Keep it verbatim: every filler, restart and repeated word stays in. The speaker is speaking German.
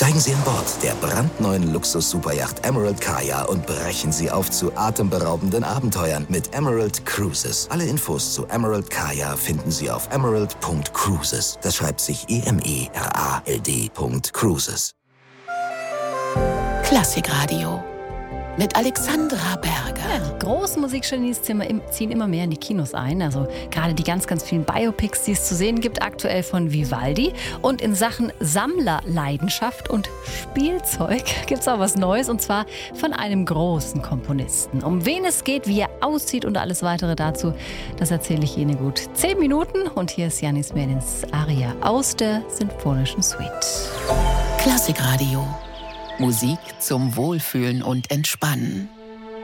Steigen Sie an Bord der brandneuen Luxus-Superyacht Emerald Kaya und brechen Sie auf zu atemberaubenden Abenteuern mit Emerald Cruises. Alle Infos zu Emerald Kaya finden Sie auf emerald Punkt cruises. Das schreibt sich E M E R A L D Punkt Cruises. Klassikradio mit Alexandra Berger. Ja, die großen Musikgenies ziehen immer mehr in die Kinos ein. Also gerade die ganz, ganz vielen Biopics, die es zu sehen gibt, aktuell von Vivaldi. Und in Sachen Sammlerleidenschaft und Spielzeug gibt es auch was Neues. Und zwar von einem großen Komponisten. Um wen es geht, wie er aussieht und alles weitere dazu, das erzähle ich Ihnen gut. Zehn Minuten und hier ist Janis Merlins Aria aus der Sinfonischen Suite. Klassikradio. Musik zum Wohlfühlen und Entspannen.